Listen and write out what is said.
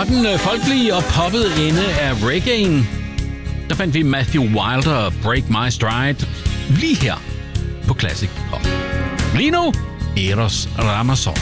Fra den folkelige og poppede ende af reggae'en, der fandt vi Matthew Wilder og Break My Stride lige her på Classic Pop. Lige nu, Eros Ramazzotti.